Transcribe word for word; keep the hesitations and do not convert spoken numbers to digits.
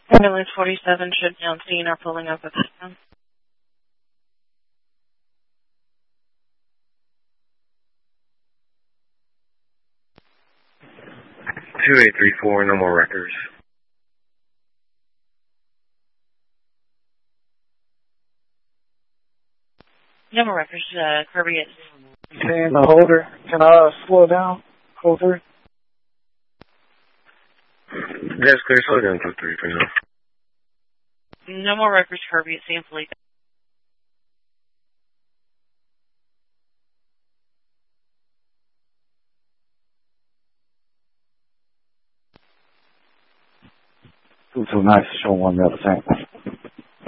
Ambulance forty-seven should be on scene or pulling up at this time. two eight three four, no more records. No more records, uh, Kirby is. Saying the holder, can I slow down? Holder? That's clear, slow down to three for now. No more records, Kirby, it's San Felipe. two two nine, show one the other tank.